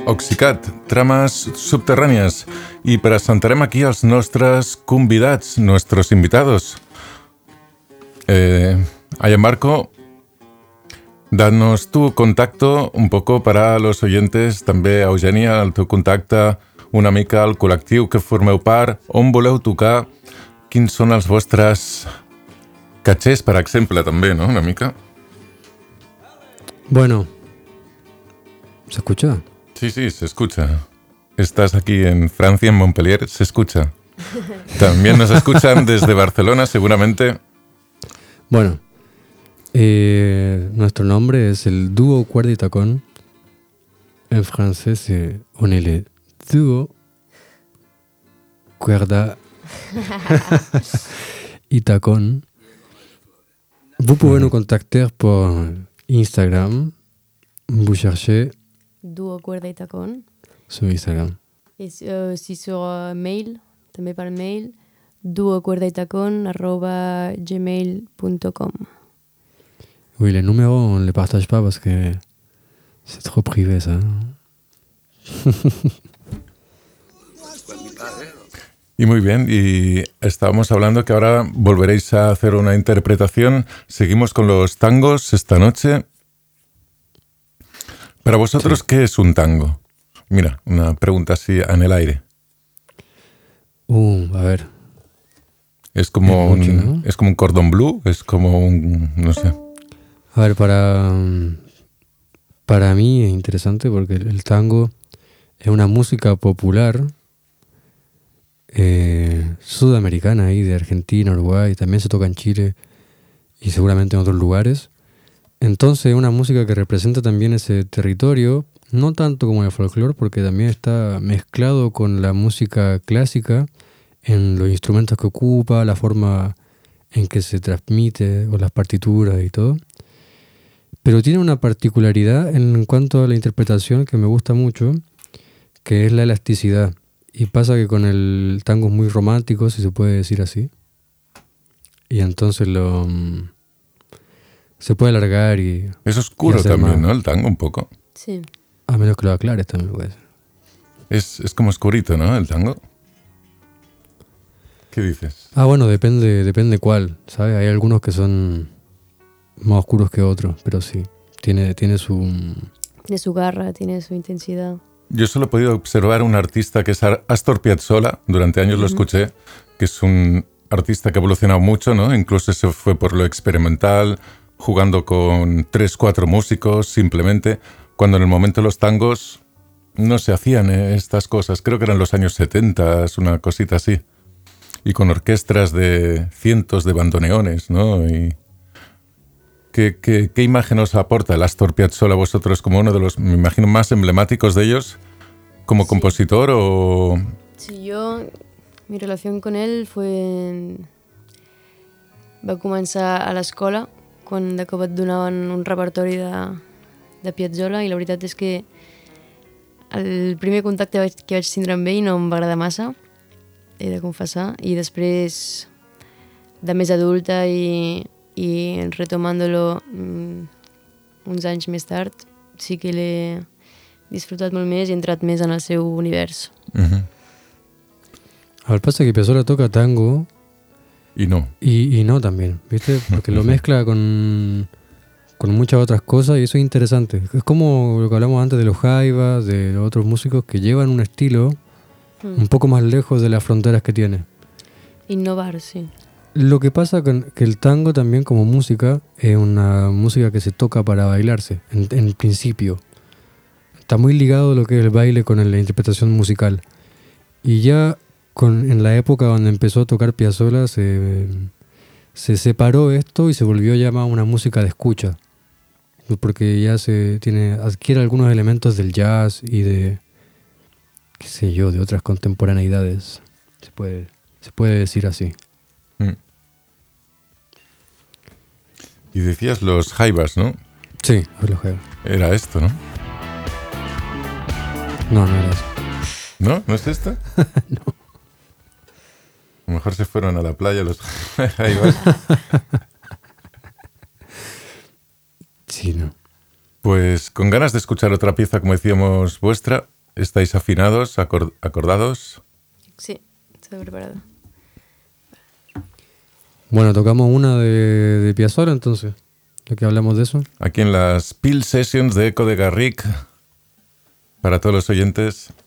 Oxicat, trames subterrànies. I presentarem aquí els nostres convidats, nuestros invitados. Marco, danos tu contacto un poco para los oyentes, també Eugènia, el teu contacte, una mica el col·lectiu que formeu part, on voleu tocar, quins són els vostres cachés, per exemple, també, ¿no? Una mica. Bueno, ¿se escucha? Sí, se escucha. Estás aquí en Francia, en Montpellier, se escucha. También nos escuchan desde Barcelona, seguramente. Bueno, nuestro nombre es el dúo cuerda y tacón. En francés, on est le dúo cuerda y tacón. Vous pouvez nous contacter por Instagram. Vous cherchez Dúo cuerda y tacón. Sur Instagram. Et aussi sur mail, també par mail, duocuerdaitacon@gmail.com. Oui, les numéros, on ne les partage pas parce que c'est trop privé, ça. Y muy bien, y estábamos hablando que ahora volveréis a hacer una interpretación. Seguimos con los tangos esta noche. Para vosotros, sí. ¿Qué es un tango? Mira, una pregunta así en el aire. A ver. Es como un cordón bleu, es como un, no sé. A ver, para mí es interesante porque el tango es una música popular sudamericana, ahí de Argentina, Uruguay, también se toca en Chile y seguramente en otros lugares. Entonces es una música que representa también ese territorio, no tanto como el folclore, porque también está mezclado con la música clásica en los instrumentos que ocupa, la forma en que se transmite, o las partituras y todo. Pero tiene una particularidad en cuanto a la interpretación que me gusta mucho, que es la elasticidad. Y pasa que con el tango es muy romántico, si se puede decir así. Y entonces se puede alargar y... Es oscuro también, ¿no? El tango un poco. Sí. A menos que lo aclares también puede ser. Es como oscurito, ¿no? El tango. ¿Qué dices? Bueno, depende cuál, ¿sabes? Hay algunos que son más oscuros que otros, pero sí, tiene su... Tiene su garra, tiene su intensidad. Yo solo he podido observar un artista que es Astor Piazzolla, durante años lo escuché, que es un artista que ha evolucionado mucho, ¿no? Incluso se fue por lo experimental, jugando con 3-4 músicos simplemente, cuando en el momento los tangos no se hacían estas cosas, creo que eran los años 70, una cosita así, y con orquestas de cientos de bandoneones, ¿no? Y ¿qué imagen os aporta el Astor Piazzolla a vosotros como uno de los, me imagino, más emblemáticos de ellos, como compositor o...? Sí, mi relación con él va començar a l'escola, quan de cop et donaven un repertori de Piazzolla, i la veritat és que el primer contacte que vaig tindre amb ell no em va agradar massa, he de confessar, i després de més adulta i retomándolo uns anys més tard, sí que l'he disfrutat molt més i he entrat més en el seu univers. A ver, pasa que Piazzolla toca tango y no. Y no también, ¿viste? Porque lo mezcla con muchas otras cosas y eso es interesante. Es como lo que hablamos antes de los jaivas, de los otros músicos que llevan un estilo un poco más lejos de las fronteras que tiene. Innovar, sí. Lo que pasa que el tango también como música es una música que se toca para bailarse, en principio. Está muy ligado lo que es el baile con la interpretación musical. Y ya en la época donde empezó a tocar Piazzolla se separó esto y se volvió ya más una música de escucha. Porque ya adquiere algunos elementos del jazz y de, qué sé yo, de otras contemporaneidades. Se puede decir así. Y decías los jaivas, ¿no? Sí, los jaivas. Era esto, ¿no? No era eso. ¿No? ¿No es esto? No. A lo mejor se fueron a la playa los jaivas. Sí, no. Pues con ganas de escuchar otra pieza, como decíamos, vuestra, ¿Estáis afinados, acordados? Sí, estoy preparado. Bueno, tocamos una de Piazzolla entonces, ya que hablamos de eso. Aquí en las Peel Sessions de Eco de Garrick, para todos los oyentes.